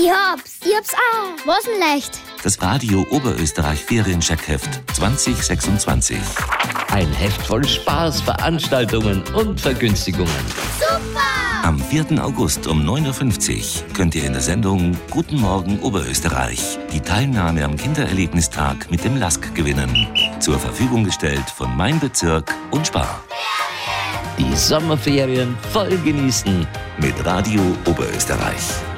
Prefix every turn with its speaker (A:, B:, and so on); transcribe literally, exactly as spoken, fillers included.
A: Ich hab's. Ich hab's auch. Was denn leicht?
B: Das Radio Oberösterreich Feriencheckheft zwanzig sechsundzwanzig.
C: Ein Heft voll Spaß, Veranstaltungen und Vergünstigungen.
A: Super!
B: Am vierten August um neun Uhr fünfzig könnt ihr in der Sendung Guten Morgen Oberösterreich die Teilnahme am Kindererlebnistag mit dem Lask gewinnen. Zur Verfügung gestellt von Mein Bezirk und Spar.
C: Die Sommerferien voll genießen
B: Mit Radio Oberösterreich.